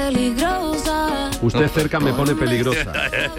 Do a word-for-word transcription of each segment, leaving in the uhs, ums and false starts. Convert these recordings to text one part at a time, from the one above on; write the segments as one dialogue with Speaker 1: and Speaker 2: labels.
Speaker 1: peligrosa.
Speaker 2: Usted cerca me pone peligrosa.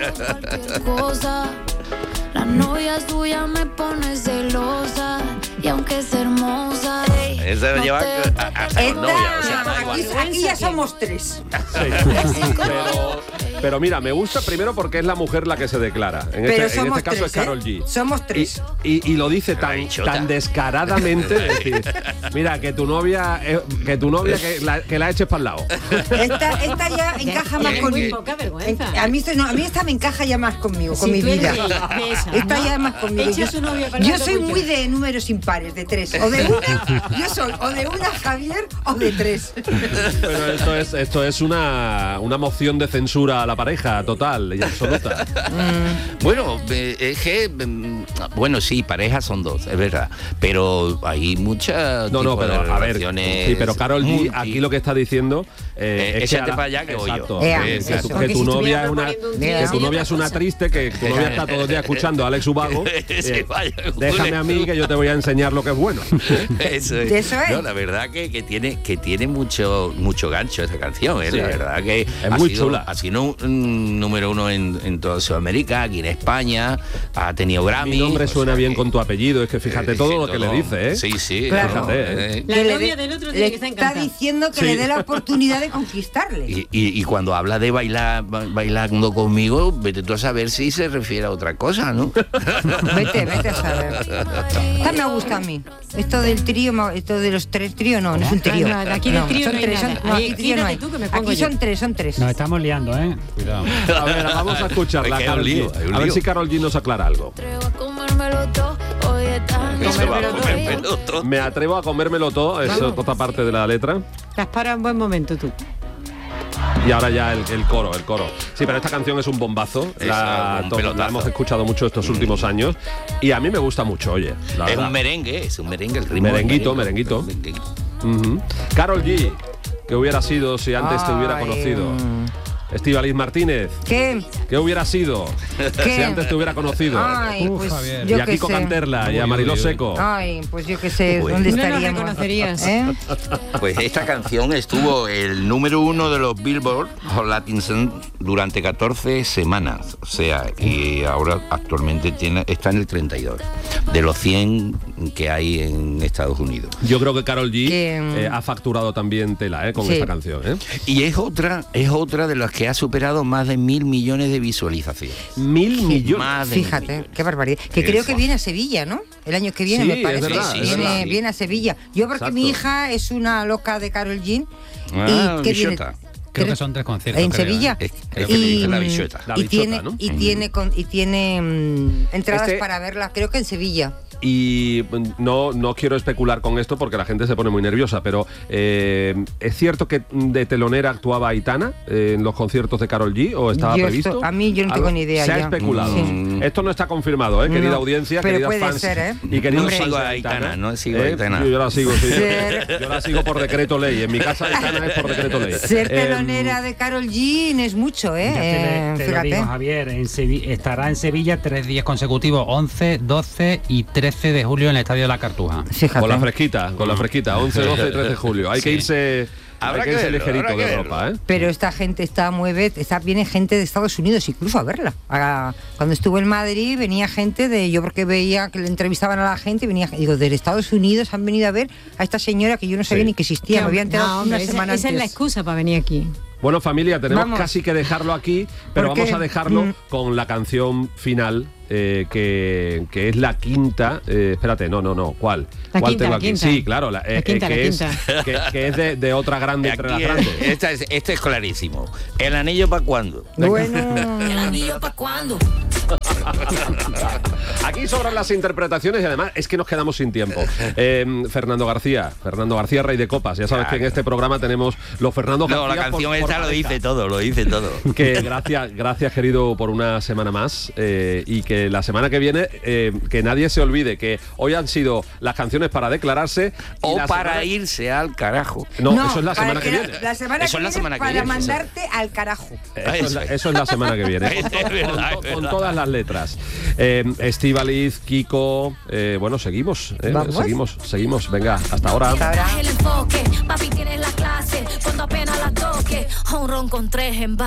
Speaker 1: La novia suya me pone celosa y aunque es hermosa.
Speaker 3: Eso lo lleva hasta con novia, o sea, da igual.
Speaker 4: Aquí, aquí ya somos tres.
Speaker 2: Sí. Pero, pero mira, me gusta primero porque es la mujer la que se declara. En
Speaker 4: Pero
Speaker 2: este, en
Speaker 4: somos
Speaker 2: este caso
Speaker 4: tres,
Speaker 2: es Karol G.
Speaker 4: ¿eh? Somos tres.
Speaker 2: Y, y, y lo dice tan, tan descaradamente. Es decir, mira, que tu novia, eh, que tu novia que la, que la eches para el lado.
Speaker 4: Esta, esta ya encaja más
Speaker 5: Tienes
Speaker 4: conmigo.
Speaker 5: muy poca vergüenza.
Speaker 4: En- A mí, esto no, a mí esta me encaja ya más conmigo, con
Speaker 5: Si
Speaker 4: mi
Speaker 5: tú eres
Speaker 4: vida.
Speaker 5: de- de esa,
Speaker 4: Esta
Speaker 5: ¿no?
Speaker 4: ya es más conmigo.
Speaker 5: Echa
Speaker 4: Yo,
Speaker 5: su novia para
Speaker 4: yo
Speaker 5: el
Speaker 4: soy
Speaker 5: lado
Speaker 4: muy
Speaker 5: tuyo.
Speaker 4: de números impares, de tres. O de una, yo soy o de una Javier o de tres.
Speaker 2: Pero esto es, esto es una, una moción de censura a la pareja total y absoluta.
Speaker 3: Bueno, eh, es que, mm, bueno, sí, parejas son dos, es verdad, pero hay muchas.
Speaker 2: No, no, pero a ver, sí, pero Karol G
Speaker 3: multi-
Speaker 2: aquí lo que está diciendo eh,
Speaker 3: Eh,
Speaker 2: es que
Speaker 3: échate
Speaker 2: a la-
Speaker 3: para allá que voy yo.
Speaker 2: Exacto,
Speaker 4: Ea,
Speaker 2: que,
Speaker 4: eso.
Speaker 2: que tu- que
Speaker 5: Porque
Speaker 2: tu
Speaker 5: si
Speaker 2: novia
Speaker 5: estuviera
Speaker 2: es una
Speaker 5: proponiendo un
Speaker 2: que
Speaker 5: trío,
Speaker 2: tu
Speaker 5: sería
Speaker 2: novia
Speaker 5: otra
Speaker 2: es una
Speaker 5: cosa.
Speaker 2: triste, que tu novia está todo el día escuchando a Alex Ubago.
Speaker 3: Se
Speaker 2: eh,
Speaker 3: vaya,
Speaker 2: déjame a mí que yo te voy a enseñar lo que es bueno.
Speaker 3: Eso es.
Speaker 4: Eso es.
Speaker 3: No, la verdad que, que tiene que tiene mucho mucho gancho esta canción, ¿eh?
Speaker 2: Sí.
Speaker 3: La verdad que
Speaker 2: Es
Speaker 3: ha
Speaker 2: muy
Speaker 3: sido,
Speaker 2: chula.
Speaker 3: Ha sido un, un número uno en, en toda Sudamérica, aquí en España, ha tenido Grammy.
Speaker 2: Mi nombre
Speaker 3: o
Speaker 2: suena
Speaker 3: sea
Speaker 2: bien
Speaker 3: que-
Speaker 2: con tu apellido, es que fíjate
Speaker 3: eh,
Speaker 2: todo
Speaker 3: sí,
Speaker 2: lo que
Speaker 3: todo.
Speaker 2: le dice, ¿eh?
Speaker 3: Sí, sí.
Speaker 4: Claro.
Speaker 3: claro,
Speaker 2: Fíjate,
Speaker 3: eh.
Speaker 5: La
Speaker 4: Que le
Speaker 5: novia
Speaker 4: dé-
Speaker 5: del otro
Speaker 4: le
Speaker 5: tiene que estar
Speaker 4: está
Speaker 5: encantada.
Speaker 4: diciendo que
Speaker 2: Sí.
Speaker 4: le dé la oportunidad de conquistarle.
Speaker 3: Y, y- y cuando habla de bailar ba- bailando conmigo, vete tú a saber si se refiere a otra cosa, ¿no?
Speaker 4: Vete, vete a saber. Esta me gusta a mí. Esto del trío, me- esto de los tres tríos, no, no es un trío.
Speaker 5: Ah, no, aquí de trío
Speaker 4: son
Speaker 5: no hay
Speaker 4: tres,
Speaker 5: nada.
Speaker 4: son- no,
Speaker 5: Ahí,
Speaker 4: aquí trío no
Speaker 5: quítate
Speaker 4: hay.
Speaker 5: tú que me pongo
Speaker 4: Aquí
Speaker 5: yo.
Speaker 4: son tres, son tres.
Speaker 6: Nos estamos liando, ¿eh? Cuidado.
Speaker 2: A ver, vamos a escucharla.
Speaker 3: Es que hay un
Speaker 2: Karol
Speaker 3: lío,
Speaker 2: G.
Speaker 3: hay un
Speaker 2: A ver
Speaker 3: lío.
Speaker 2: si Karol G nos aclara algo.
Speaker 1: Atrevo a comérmelo todo, oye, tan
Speaker 3: Eso va a
Speaker 5: pero
Speaker 3: comérmelo todo.
Speaker 2: Me atrevo a comérmelo todo, eso es otra parte de la letra.
Speaker 5: Te has parado en buen momento tú.
Speaker 2: Y ahora ya el, el coro, el coro. Sí, pero esta canción es un bombazo.
Speaker 3: Es
Speaker 2: La,
Speaker 3: un
Speaker 2: to- la
Speaker 3: pelotazo.
Speaker 2: hemos escuchado mucho estos últimos años. Y a mí me gusta mucho, oye. la
Speaker 3: Es
Speaker 2: verdad.
Speaker 3: un merengue, es un merengue, el ritmo. es
Speaker 2: Merenguito, merenguito. Ujú. Karol G, ¿qué hubiera sido si antes te hubiera
Speaker 4: Ay,
Speaker 2: conocido?
Speaker 4: mm.
Speaker 2: Estíbaliz Martínez,
Speaker 4: ¿Qué?
Speaker 2: ¿qué hubiera sido
Speaker 4: ¿Qué?
Speaker 2: si antes te hubiera conocido?
Speaker 4: Ay,
Speaker 6: Uf,
Speaker 4: pues
Speaker 6: Javier.
Speaker 4: yo
Speaker 2: y a
Speaker 4: qué
Speaker 2: Kiko
Speaker 4: sé.
Speaker 2: Canterla y a Mariló Seco.
Speaker 4: Ay, pues yo qué sé,
Speaker 3: Uy.
Speaker 4: ¿dónde
Speaker 5: No nos
Speaker 4: estaríamos?
Speaker 5: reconocerías.
Speaker 4: ¿Eh?
Speaker 3: Pues esta canción estuvo el número uno de los Billboard Hot Latin Songs durante catorce semanas. O sea, y ahora actualmente tiene, está en el treinta y dos de los cien que hay en Estados Unidos.
Speaker 2: Yo creo que Karol G
Speaker 4: Que, mm,
Speaker 2: eh, ha facturado también tela eh, con
Speaker 4: sí.
Speaker 2: esta canción. ¿eh?
Speaker 3: Y es otra, es otra de las que ha superado más de mil millones de visualizaciones.
Speaker 2: Mil millones.
Speaker 3: Más de mil
Speaker 4: Fíjate,
Speaker 3: millones.
Speaker 4: qué barbaridad. Que
Speaker 3: Qué
Speaker 4: creo que
Speaker 3: fuerte.
Speaker 4: viene a Sevilla, ¿no? El año que viene,
Speaker 2: Sí,
Speaker 4: me
Speaker 2: es
Speaker 4: parece.
Speaker 2: verdad,
Speaker 3: es
Speaker 4: viene,
Speaker 3: verdad.
Speaker 4: viene a Sevilla. Yo porque
Speaker 2: Exacto.
Speaker 4: mi hija es una loca de Karol G.
Speaker 3: Ah,
Speaker 4: y que viene
Speaker 3: bichota.
Speaker 6: Creo que
Speaker 4: tres-
Speaker 6: son tres conciertos.
Speaker 4: en
Speaker 6: creo,
Speaker 4: Sevilla.
Speaker 6: ¿eh?
Speaker 3: Es- es que le
Speaker 4: y,
Speaker 3: dice la bichota.
Speaker 2: La
Speaker 4: y
Speaker 2: bichota,
Speaker 4: tiene
Speaker 2: ¿no?
Speaker 4: y
Speaker 3: Mm.
Speaker 4: tiene con, y tiene mm, entradas
Speaker 2: Este-
Speaker 4: para verla, creo que en Sevilla.
Speaker 2: Y mm, no, no quiero especular con esto porque la gente se pone muy nerviosa, pero eh, ¿es cierto que de telonera actuaba Aitana eh, en los conciertos de Karol G o estaba
Speaker 4: Yo
Speaker 2: previsto?
Speaker 4: esto- a mí yo no tengo
Speaker 2: Algo-
Speaker 4: ni idea
Speaker 2: Se ha
Speaker 4: ya.
Speaker 2: especulado.
Speaker 3: Sí.
Speaker 2: Esto no está confirmado, ¿eh? Querida
Speaker 4: No,
Speaker 2: audiencia,
Speaker 4: pero
Speaker 2: queridas
Speaker 4: puede
Speaker 2: fans
Speaker 4: ser, ¿eh?
Speaker 2: y queridos
Speaker 3: No
Speaker 2: fans
Speaker 3: sigo
Speaker 2: de
Speaker 3: a Aitana, no sigo a
Speaker 2: ¿Eh?
Speaker 3: Aitana.
Speaker 2: Yo, yo la sigo, sí.
Speaker 4: Ser-
Speaker 2: Yo la sigo por decreto ley. En mi casa Aitana es por decreto ley.
Speaker 4: Ser
Speaker 2: Em,
Speaker 4: telonera de Karol G no es mucho, ¿eh?
Speaker 6: Ya te,
Speaker 4: Eh,
Speaker 6: te lo
Speaker 4: fíjate.
Speaker 6: digo, Javier, en Sevi- estará en Sevilla tres días consecutivos, once, doce y trece de julio en el Estadio de la Cartuja.
Speaker 4: Fíjate.
Speaker 2: Con la fresquita, con la fresquita, once, doce y trece de julio. Hay que
Speaker 3: Sí.
Speaker 2: irse,
Speaker 3: Habrá
Speaker 2: hay que
Speaker 3: que
Speaker 2: irse
Speaker 3: verlo,
Speaker 2: ligerito
Speaker 3: habrá que
Speaker 2: de
Speaker 3: verlo.
Speaker 2: ropa, ¿eh?
Speaker 4: Pero esta gente está mueve, está, viene gente de Estados Unidos incluso a verla. A- cuando estuve en Madrid venía gente de, yo porque veía que le entrevistaban a la gente, venía, digo, de Estados Unidos han venido a ver a esta señora que yo no sabía
Speaker 2: Sí.
Speaker 4: ni que existía, me había enterado
Speaker 5: No, hombre,
Speaker 4: una
Speaker 5: esa,
Speaker 4: semana
Speaker 5: esa es la
Speaker 4: antes.
Speaker 5: excusa para venir aquí.
Speaker 2: Bueno, familia, tenemos
Speaker 4: Vamos.
Speaker 2: casi que dejarlo aquí, pero
Speaker 4: Porque,
Speaker 2: vamos a dejarlo
Speaker 4: mm.
Speaker 2: con la canción final, eh, que, que es la quinta. eh, espérate, no, no, no. ¿Cuál?
Speaker 5: La
Speaker 2: ¿Cuál
Speaker 5: quinta,
Speaker 2: tengo
Speaker 5: la
Speaker 2: aquí?
Speaker 5: quinta.
Speaker 2: Sí, claro, la,
Speaker 5: La
Speaker 2: eh,
Speaker 5: quinta,
Speaker 2: eh, que,
Speaker 5: la
Speaker 2: es,
Speaker 5: quinta.
Speaker 2: que, que es de, de otra grande entre las
Speaker 3: Aquí,
Speaker 2: grandes.
Speaker 3: esta es, este es clarísimo. ¿El anillo para cuándo?
Speaker 4: Bueno,
Speaker 1: ¿El anillo pa' cuándo?
Speaker 2: Aquí sobran las interpretaciones y además es que nos quedamos sin tiempo. Eh, Fernando García, Fernando García, Rey de Copas. Ya sabes
Speaker 3: Claro.
Speaker 2: que en este programa tenemos los Fernando
Speaker 3: No,
Speaker 2: García.
Speaker 3: la canción
Speaker 2: por- por
Speaker 3: esta lo
Speaker 2: pareja.
Speaker 3: dice todo, lo dice todo.
Speaker 2: Que gracias, gracias querido por una semana más eh, y que Eh, la semana que viene, eh, que nadie se olvide que hoy han sido las canciones para declararse y
Speaker 3: O
Speaker 2: la
Speaker 3: para
Speaker 2: semana-
Speaker 3: irse al carajo.
Speaker 2: No,
Speaker 4: No,
Speaker 2: eso es la
Speaker 4: para
Speaker 2: semana que
Speaker 4: la-
Speaker 2: viene.
Speaker 4: La semana
Speaker 3: Eso
Speaker 4: que
Speaker 3: es la
Speaker 4: viene
Speaker 3: semana que
Speaker 4: para
Speaker 3: viene, sí.
Speaker 4: mandarte al carajo.
Speaker 2: Eso es, la,
Speaker 3: Eso es.
Speaker 2: eso es la semana que viene. Con,
Speaker 3: Es
Speaker 2: to-
Speaker 3: verdad,
Speaker 2: con-
Speaker 3: es
Speaker 2: con
Speaker 3: verdad.
Speaker 2: todas las letras. Eh, Estíbaliz, Kiko, eh, bueno, seguimos, eh,
Speaker 4: ¿Vamos?
Speaker 2: seguimos, seguimos. Venga, hasta ahora.
Speaker 4: Hasta ahora.
Speaker 1: El enfoque, papi tienes la clase, cuando apenas la toque, un ron con tres en